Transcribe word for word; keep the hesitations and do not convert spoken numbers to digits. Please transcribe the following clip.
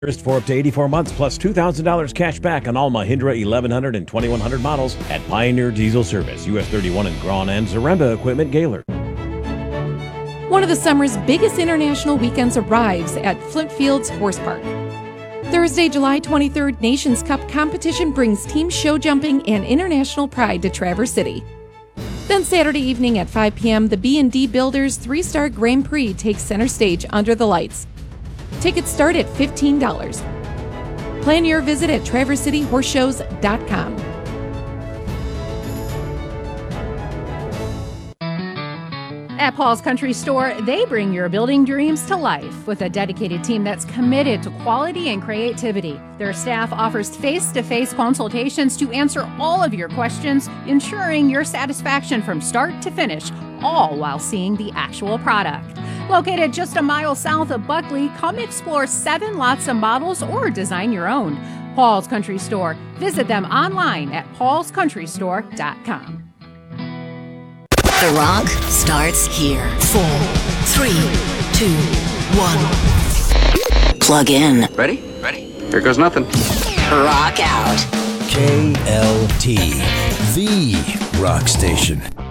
For up to eighty-four months plus two thousand dollars cash back on all Mahindra eleven hundred and twenty-one hundred models at Pioneer Diesel Service, U S thirty-one in Grawn and Zaremba Equipment, Gaylord. One of the summer's biggest international weekends arrives at Flint Fields Horse Park. Thursday, July twenty-third, Nations Cup competition brings team show jumping and international pride to Traverse City. Then Saturday evening at five p.m., the B and D Builders three-star Grand Prix takes center stage under the lights. Tickets start at fifteen dollars. Plan your visit at traverse city horse shows dot com. At Paul's Country Store, they bring your building dreams to life with a dedicated team that's committed to quality and creativity. Their staff offers face-to-face consultations to answer all of your questions, ensuring your satisfaction from start to finish, all while seeing the actual product. Located just a mile south of Buckley, come explore seven lots of models or design your own. Paul's Country Store. Visit them online at pauls country store dot com. The Rock starts here. Four, three, two, one. Plug in. Ready? Ready? Here goes nothing. Rock out. K L T, the rock station.